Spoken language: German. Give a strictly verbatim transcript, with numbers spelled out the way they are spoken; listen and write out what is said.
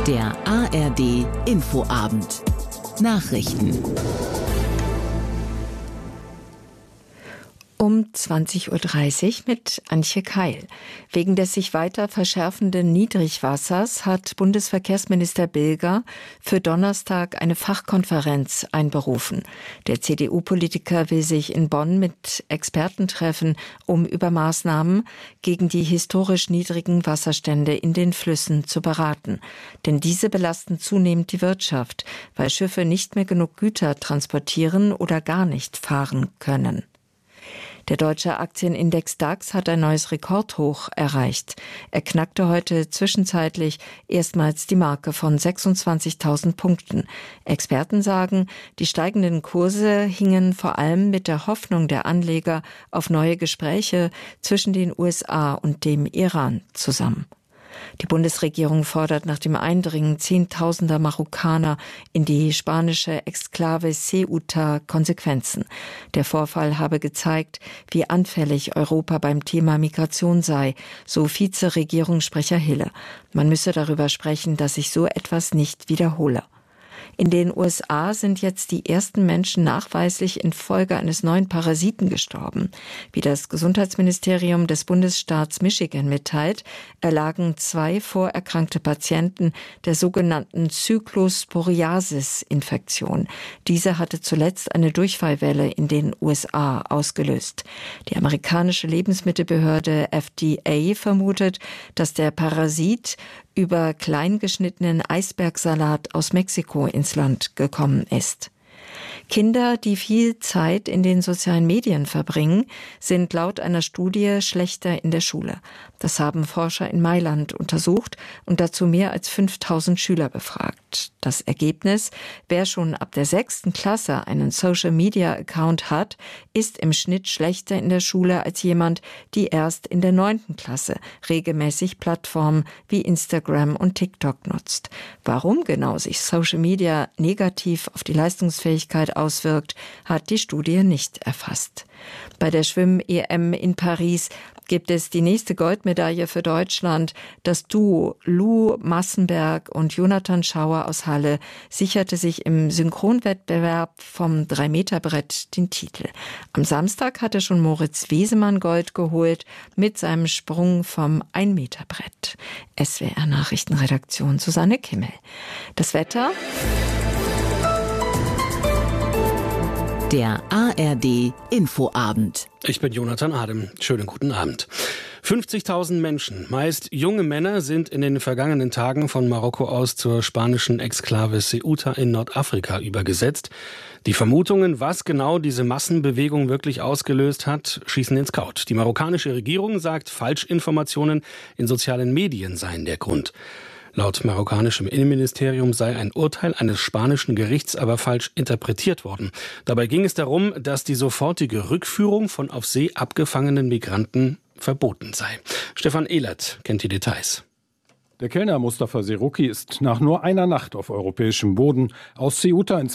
Der A R D Infoabend. Nachrichten. Um zwanzig Uhr dreißig mit Antje Keil. Wegen des sich weiter verschärfenden Niedrigwassers hat Bundesverkehrsminister Bilger für Donnerstag eine Fachkonferenz einberufen. Der C D U-Politiker will sich in Bonn mit Experten treffen, um über Maßnahmen gegen die historisch niedrigen Wasserstände in den Flüssen zu beraten. Denn diese belasten zunehmend die Wirtschaft, weil Schiffe nicht mehr genug Güter transportieren oder gar nicht fahren können. Der deutsche Aktienindex DAX hat ein neues Rekordhoch erreicht. Er knackte heute zwischenzeitlich erstmals die Marke von sechsundzwanzigtausend Punkten. Experten sagen, die steigenden Kurse hingen vor allem mit der Hoffnung der Anleger auf neue Gespräche zwischen den U S A und dem Iran zusammen. Die Bundesregierung fordert nach dem Eindringen zehntausender Marokkaner in die spanische Exklave Ceuta Konsequenzen. Der Vorfall habe gezeigt, wie anfällig Europa beim Thema Migration sei, so Vizeregierungssprecher Hille. Man müsse darüber sprechen, dass sich so etwas nicht wiederhole. In den U S A sind jetzt die ersten Menschen nachweislich infolge eines neuen Parasiten gestorben. Wie das Gesundheitsministerium des Bundesstaats Michigan mitteilt, erlagen zwei vorerkrankte Patienten der sogenannten Cyclosporiasis-Infektion. Diese hatte zuletzt eine Durchfallwelle in den U S A ausgelöst. Die amerikanische Lebensmittelbehörde F D A vermutet, dass der Parasit über kleingeschnittenen Eisbergsalat aus Mexiko ins Land gekommen ist. Kinder, die viel Zeit in den sozialen Medien verbringen, sind laut einer Studie schlechter in der Schule. Das haben Forscher in Mailand untersucht und dazu mehr als fünftausend Schüler befragt. Das Ergebnis: Wer schon ab der sechsten Klasse einen Social-Media-Account hat, ist im Schnitt schlechter in der Schule als jemand, die erst in der neunten Klasse regelmäßig Plattformen wie Instagram und TikTok nutzt. Warum genau sich Social Media negativ auf die Leistungsfähigkeit auswirkt, hat die Studie nicht erfasst. Bei der Schwimm-E M in Paris gibt es die nächste Goldmedaille für Deutschland. Das Duo Lou Massenberg und Jonathan Schauer aus Halle sicherte sich im Synchronwettbewerb vom drei Meter Brett den Titel. Am Samstag hatte schon Moritz Wesemann Gold geholt mit seinem Sprung vom ein Meter Brett. S W R Nachrichtenredaktion Susanne Kimmel. Das Wetter: Der A R D Infoabend. Ich bin Jonathan Adem. Schönen guten Abend. fünfzigtausend Menschen, meist junge Männer, sind in den vergangenen Tagen von Marokko aus zur spanischen Exklave Ceuta in Nordafrika übergesetzt. Die Vermutungen, was genau diese Massenbewegung wirklich ausgelöst hat, schießen ins Kraut. Die marokkanische Regierung sagt, Falschinformationen in sozialen Medien seien der Grund. Laut marokkanischem Innenministerium sei ein Urteil eines spanischen Gerichts aber falsch interpretiert worden. Dabei ging es darum, dass die sofortige Rückführung von auf See abgefangenen Migranten verboten sei. Stefan Ehlert kennt die Details. Der Kellner Mustafa Seruki ist nach nur einer Nacht auf europäischem Boden aus Ceuta ins